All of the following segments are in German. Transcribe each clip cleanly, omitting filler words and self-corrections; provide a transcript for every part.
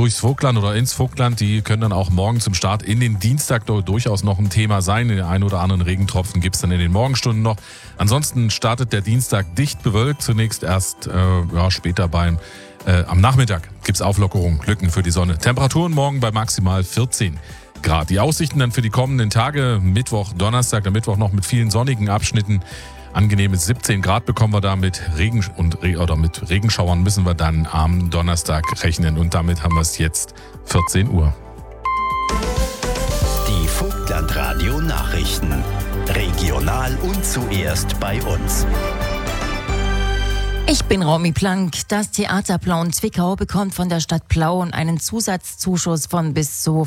durchs Vogtland oder ins Vogtland, die können dann auch morgen zum Start in den Dienstag durchaus noch ein Thema sein. Den einen oder anderen Regentropfen gibt es dann in den Morgenstunden noch. Ansonsten startet der Dienstag dicht bewölkt. Zunächst erst später am Nachmittag gibt es Auflockerung, Lücken für die Sonne. Temperaturen morgen bei maximal 14 Grad. Die Aussichten dann für die kommenden Tage, Mittwoch, Donnerstag, der Mittwoch noch mit vielen sonnigen Abschnitten. Angenehme 17 Grad bekommen wir da mit mit Regenschauern müssen wir dann am Donnerstag rechnen. Und damit haben wir es jetzt 14 Uhr. Die Vogtland-Radio Nachrichten. Regional und zuerst bei uns. Ich bin Romy Plank. Das Theater Plauen Zwickau bekommt von der Stadt Plauen einen Zusatzzuschuss von bis zu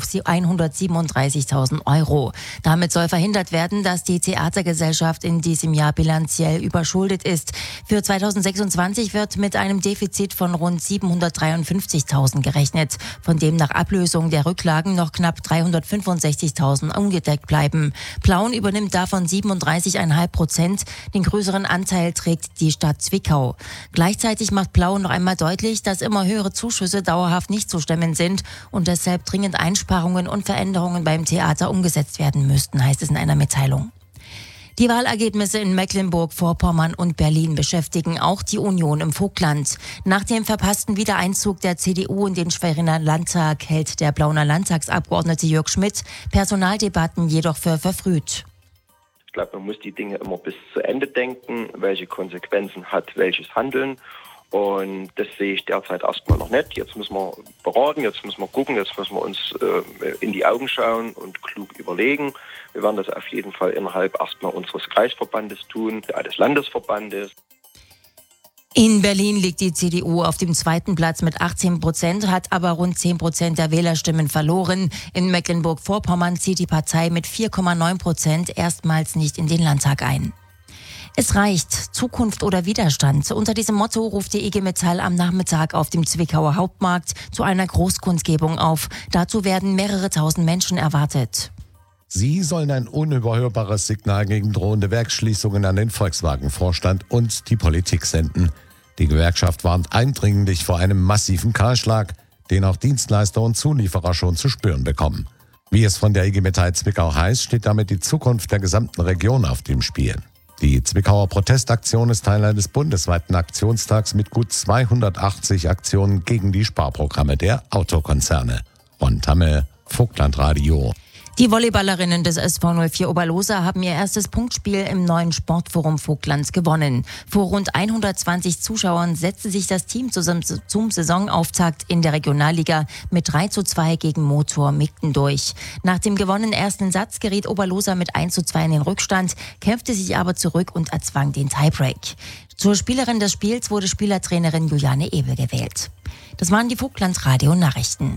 137.000 Euro. Damit soll verhindert werden, dass die Theatergesellschaft in diesem Jahr bilanziell überschuldet ist. Für 2026 wird mit einem Defizit von rund 753.000 gerechnet, von dem nach Ablösung der Rücklagen noch knapp 365.000 ungedeckt bleiben. Plauen übernimmt davon 37,5%. Den größeren Anteil trägt die Stadt Zwickau. Gleichzeitig macht Plauen noch einmal deutlich, dass immer höhere Zuschüsse dauerhaft nicht zu stemmen sind und deshalb dringend Einsparungen und Veränderungen beim Theater umgesetzt werden müssten, heißt es in einer Mitteilung. Die Wahlergebnisse in Mecklenburg-Vorpommern und Berlin beschäftigen auch die Union im Vogtland. Nach dem verpassten Wiedereinzug der CDU in den Schweriner Landtag hält der Plauener Landtagsabgeordnete Jörg Schmidt Personaldebatten jedoch für verfrüht. Ich glaube, man muss die Dinge immer bis zu Ende denken, welche Konsequenzen hat welches Handeln. Und das sehe ich derzeit erstmal noch nicht. Jetzt müssen wir beraten, jetzt müssen wir gucken, jetzt müssen wir uns in die Augen schauen und klug überlegen. Wir werden das auf jeden Fall innerhalb erstmal unseres Kreisverbandes tun, des Landesverbandes. In Berlin liegt die CDU auf dem zweiten Platz mit 18%, hat aber rund 10% der Wählerstimmen verloren. In Mecklenburg-Vorpommern zieht die Partei mit 4,9% erstmals nicht in den Landtag ein. Es reicht, Zukunft oder Widerstand. Unter diesem Motto ruft die IG Metall am Nachmittag auf dem Zwickauer Hauptmarkt zu einer Großkundgebung auf. Dazu werden mehrere tausend Menschen erwartet. Sie sollen ein unüberhörbares Signal gegen drohende Werksschließungen an den Volkswagen-Vorstand und die Politik senden. Die Gewerkschaft warnt eindringlich vor einem massiven Kahlschlag, den auch Dienstleister und Zulieferer schon zu spüren bekommen. Wie es von der IG Metall Zwickau heißt, steht damit die Zukunft der gesamten Region auf dem Spiel. Die Zwickauer Protestaktion ist Teil eines bundesweiten Aktionstags mit gut 280 Aktionen gegen die Sparprogramme der Autokonzerne. Ron Tamme, Vogtlandradio. Die Volleyballerinnen des SV 04 Oberlosa haben ihr erstes Punktspiel im neuen Sportforum Vogtland gewonnen. Vor rund 120 Zuschauern setzte sich das Team zum Saisonauftakt in der Regionalliga mit 3:2 gegen Motor Migden durch. Nach dem gewonnenen ersten Satz geriet Oberlosa mit 1:2 in den Rückstand, kämpfte sich aber zurück und erzwang den Tiebreak. Zur Spielerin des Spiels wurde Spielertrainerin Juliane Ebel gewählt. Das waren die Vogtland-Radio-Nachrichten.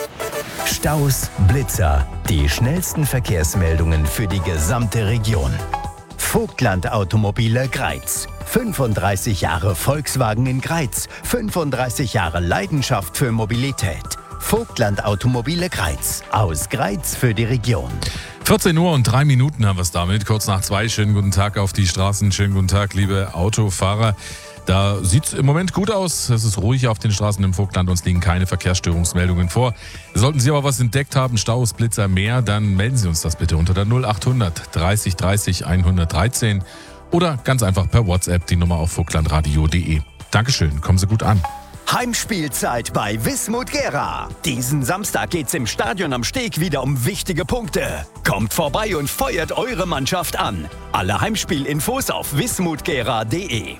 Staus, Blitzer, die schnellsten Verkehrsmeldungen für die gesamte Region. Vogtland Automobile Greiz. 35 Jahre Volkswagen in Greiz. 35 Jahre Leidenschaft für Mobilität. Vogtland Automobile Greiz. Aus Greiz für die Region. 14 Uhr und 3 Minuten haben wir es damit. Kurz nach 2. Schönen guten Tag auf die Straßen. Schönen guten Tag, liebe Autofahrer. Da sieht es im Moment gut aus. Es ist ruhig auf den Straßen im Vogtland. Uns liegen keine Verkehrsstörungsmeldungen vor. Sollten Sie aber was entdeckt haben, Staus, Blitzer, mehr, dann melden Sie uns das bitte unter der 0800 30 30 113 oder ganz einfach per WhatsApp die Nummer auf vogtlandradio.de. Dankeschön, kommen Sie gut an. Heimspielzeit bei Wismut Gera. Diesen Samstag geht's im Stadion am Steg wieder um wichtige Punkte. Kommt vorbei und feuert eure Mannschaft an. Alle Heimspielinfos auf wismutgera.de.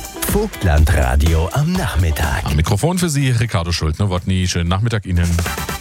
Vogtlandradio am Nachmittag. Am Mikrofon für Sie Ricardo Schuldner-Wodny. Schönen Nachmittag Ihnen.